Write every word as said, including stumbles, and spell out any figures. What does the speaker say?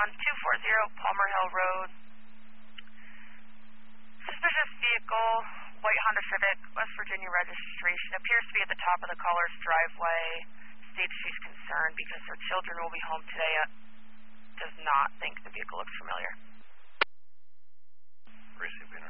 on two forty Palmer Hill Road. Suspicious vehicle, white Honda Civic, West Virginia registration, appears to be at the top of the caller's driveway. States she's concerned because her children will be home today. Uh, does not think the vehicle looks familiar. Receiving